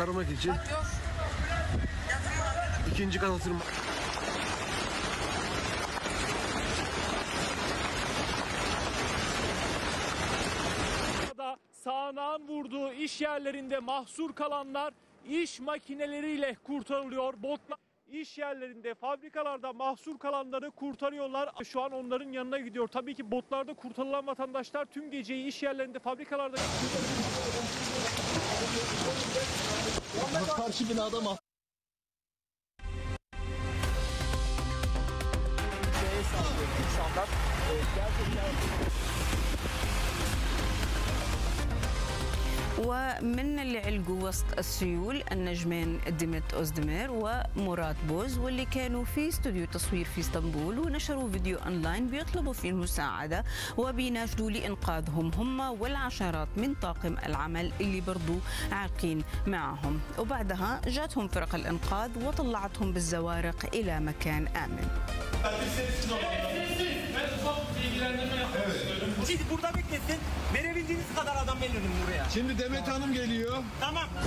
kurtarmak için ikinci kata tırmanıyor. Sağanağın vurduğu iş yerlerinde mahsur kalanlar iş makineleriyle kurtarılıyor. Botlar iş yerlerinde, fabrikalarda mahsur kalanları kurtarıyorlar. Şu an onların yanına gidiyor. Tabii ki botlarda kurtarılan vatandaşlar tüm geceyi iş yerlerinde, fabrikalarda... Karşı binada mahsur. ومن اللي علقوا وسط السيول النجمين ديمت أوزدمير ومراد بوز واللي كانوا في استوديو تصوير في اسطنبول ونشروا فيديو أونلاين بيطلبوا فيه المساعدة وبيناشدوا لإنقاذهم هم والعشرات من طاقم العمل اللي برضو عاقين معهم. وبعدها جاتهم فرق الإنقاذ وطلعتهم بالزوارق إلى مكان آمن. Siz burada bekletin. Verebildiğiniz kadar adam verelim buraya. Şimdi Demet Hanım geliyor. Tamam.